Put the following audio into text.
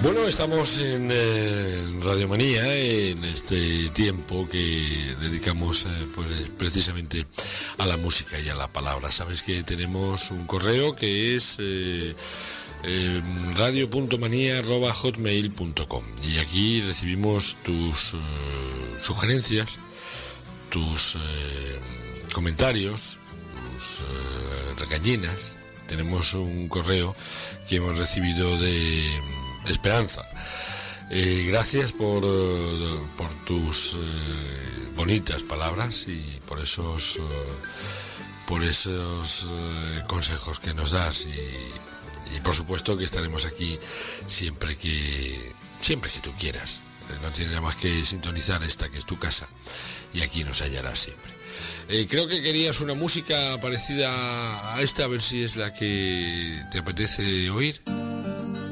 Bueno, estamos en Radio Manía, en este tiempo que dedicamos pues, precisamente a la música y a la palabra. Sabes que tenemos un correo que es radio.manía@hotmail.com y aquí recibimos tus sugerencias, tus comentarios, tus regañinas. Tenemos un correo que hemos recibido de Esperanza. Gracias por tus bonitas palabras y por esos consejos que nos das y por supuesto que estaremos aquí siempre que tú quieras. No tiene nada más que sintonizar esta que es tu casa y aquí nos hallarás siempre. Creo que querías una música parecida a esta, a ver si es la que te apetece oír.